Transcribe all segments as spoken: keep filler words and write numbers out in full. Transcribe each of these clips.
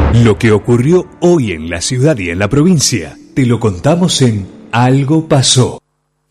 Lo que ocurrió hoy en la ciudad y en la provincia, te lo contamos en Algo Pasó.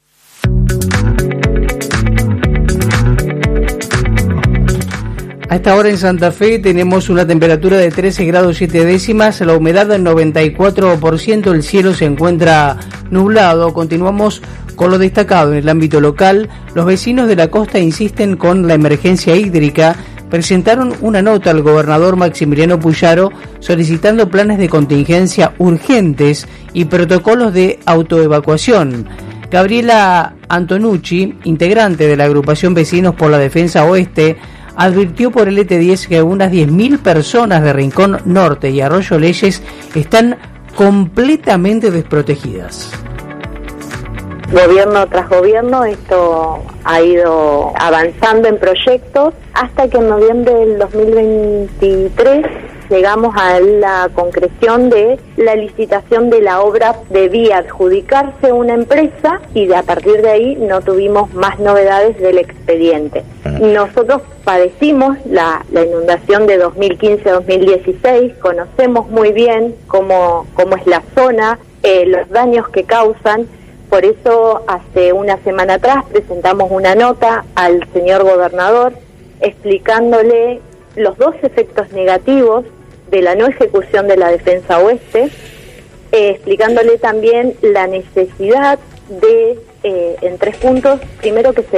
A esta hora en Santa Fe tenemos una temperatura de trece grados siete décimas, la humedad del noventa y cuatro por ciento, el cielo se encuentra nublado. Continuamos con lo destacado en el ámbito local. Los vecinos de la costa insisten con la emergencia hídrica. Presentaron una nota al gobernador Maximiliano Puyaro solicitando planes de contingencia urgentes y protocolos de autoevacuación. Gabriela Antonucci, integrante de la agrupación Vecinos por la Defensa Oeste, advirtió por el E T diez que unas diez mil personas de Rincón Norte y Arroyo Leyes están completamente desprotegidas. Gobierno tras gobierno esto ha ido avanzando en proyectos hasta que en noviembre del dos mil veintitrés llegamos a la concreción de la licitación de la obra. Debía adjudicarse una empresa y de a partir de ahí no tuvimos más novedades del expediente. Nosotros padecimos la, la inundación de dos mil quince a dos mil dieciséis, conocemos muy bien cómo, cómo es la zona, eh, los daños que causan. Por eso hace una semana atrás presentamos una nota al señor gobernador explicándole los dos efectos negativos de la no ejecución de la Defensa Oeste, eh, explicándole también la necesidad de, eh, en tres puntos, primero que se